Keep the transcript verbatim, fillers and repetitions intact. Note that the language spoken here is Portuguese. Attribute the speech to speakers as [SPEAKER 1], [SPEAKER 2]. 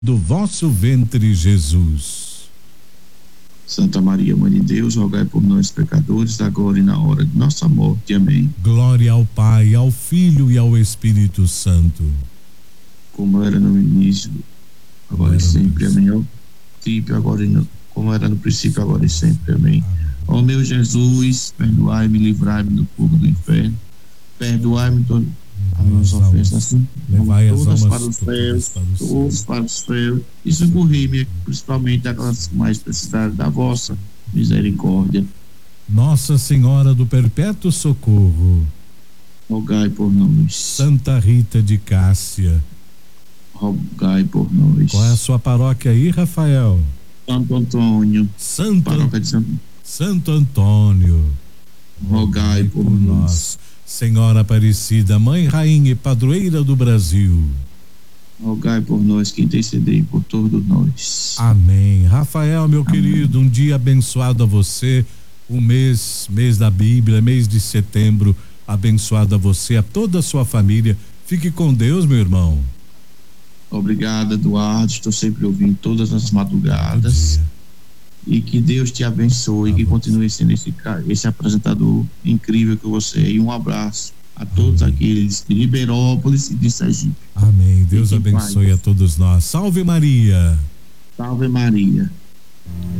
[SPEAKER 1] do vosso ventre, Jesus.
[SPEAKER 2] Santa Maria, Mãe de Deus, rogai por nós, pecadores, agora e na hora de nossa morte. Amém.
[SPEAKER 1] Glória ao Pai, ao Filho e ao Espírito Santo.
[SPEAKER 2] Como era no início, agora e sempre. Amém. Ao princípio, agora e no, como era no princípio, agora e sempre. Amém. Ó oh, meu Jesus, perdoai-me, livrai-me do fogo do inferno. Perdoai-me todas as nossas ofensas, assim,
[SPEAKER 1] levai as
[SPEAKER 2] todas
[SPEAKER 1] almas
[SPEAKER 2] para os céus, todos para os céus, e socorri-me, principalmente aquelas que mais precisarem da vossa misericórdia.
[SPEAKER 1] Nossa Senhora do Perpétuo Socorro,
[SPEAKER 2] rogai por nós.
[SPEAKER 1] Santa Rita de Cássia,
[SPEAKER 2] rogai por nós.
[SPEAKER 1] Qual é a sua paróquia aí, Rafael?
[SPEAKER 2] Santo Antônio.
[SPEAKER 1] Santo,
[SPEAKER 2] paróquia de Santo,
[SPEAKER 1] Santo Antônio,
[SPEAKER 2] rogai, rogai por, por nós. nós.
[SPEAKER 1] Senhora Aparecida, Mãe, Rainha e Padroeira do Brasil,
[SPEAKER 2] rogai por nós, que intercedei por todos nós.
[SPEAKER 1] Amém. Rafael, meu
[SPEAKER 2] Amém.
[SPEAKER 1] querido, um dia abençoado a você, um mês, mês da Bíblia, mês de setembro, abençoado a você, a toda a sua família. Fique com Deus, meu irmão.
[SPEAKER 2] Obrigado, Eduardo, estou sempre ouvindo todas as madrugadas. E que Deus te abençoe, ah, que continue sendo esse, esse apresentador incrível que você é. E um abraço a todos Amém. Aqueles de Liberópolis e de Sergipe.
[SPEAKER 1] Amém. Deus abençoe a todos nós. Salve Maria.
[SPEAKER 2] Salve Maria.